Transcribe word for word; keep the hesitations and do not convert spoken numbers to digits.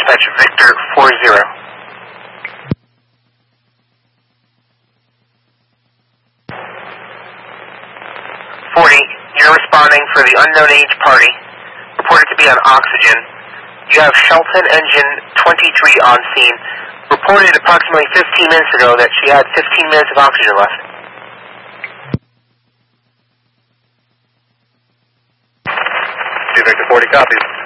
dispatch Victor four zero. forty, you're responding for the unknown age party, reported to be on oxygen. You have Shelton engine twenty-three on scene, reported approximately fifteen minutes ago that she had fifteen minutes of oxygen left. Victor forty copies.